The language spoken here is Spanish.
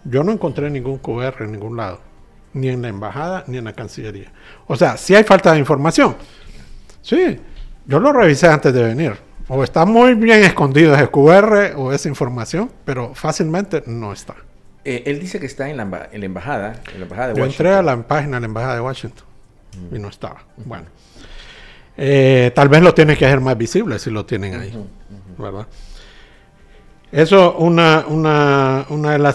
Yo no encontré ningún QR en ningún lado, ni en la embajada ni en la Cancillería. O sea, sí hay falta de información. Sí, yo lo revisé antes de venir. O está muy bien escondido ese QR o esa información, pero fácilmente no está. Él dice que está en la embajada de Yo Washington. entré a la página de la embajada de Washington y no estaba. Bueno, tal vez lo tienen que hacer más visible si lo tienen ahí, ¿verdad? Eso, una de las